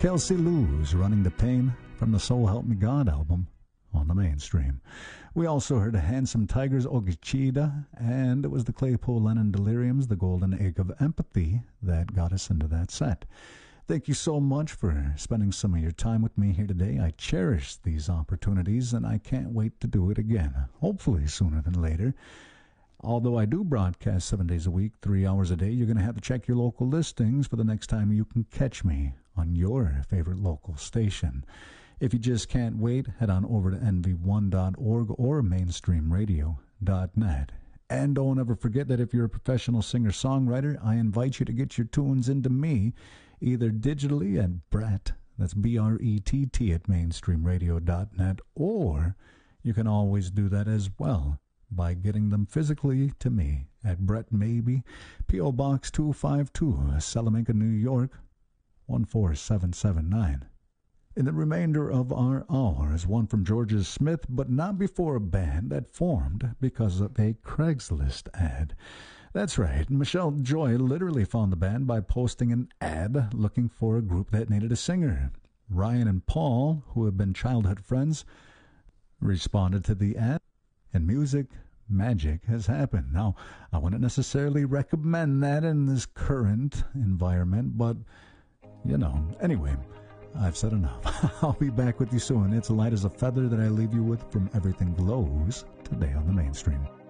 Kelsey Lew's Running the Pain from the So Help Me God album on the Mainstream. We also heard Handsome Tigers, Ogichida, and it was the Claypool Lennon Deliriums, The Golden Egg of Empathy, that got us into that set. Thank you so much for spending some of your time with me here today. I cherish these opportunities, and I can't wait to do it again, hopefully sooner than later. Although I do broadcast 7 days a week, 3 hours a day, you're going to have to check your local listings for the next time you can catch me on your favorite local station. If you just can't wait, head on over to nv1.org or mainstreamradio.net. And don't ever forget that if you're a professional singer-songwriter, I invite you to get your tunes into me, either digitally at Brett, that's B-R-E-T-T at mainstreamradio.net, or you can always do that as well by getting them physically to me at Brett Maybe, P.O. Box 252, Salamanca, New York, 14779. In the remainder of our hour is one from Georgia Smith, but not before a band that formed because of a Craigslist ad. That's right, Michelle Joy literally found the band by posting an ad looking for a group that needed a singer. Ryan and Paul, who have been childhood friends, responded to the ad, and magic has happened. Now, I wouldn't necessarily recommend that in this current environment, but, anyway, I've said enough. I'll be back with you soon. It's light as a feather that I leave you with from Everything Glows today on the Mainstream.